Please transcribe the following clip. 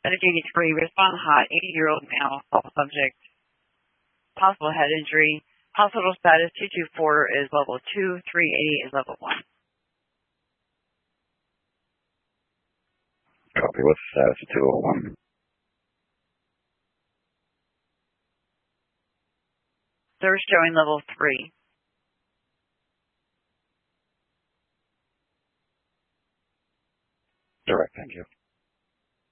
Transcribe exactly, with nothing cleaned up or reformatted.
Medic eighty-three, respond hot, eighty-year-old male, assault subject, possible head injury. Hospital status two two four is level two, three eighty is level one. Copy. What's the status of two oh one? They're showing level three. Direct, thank you.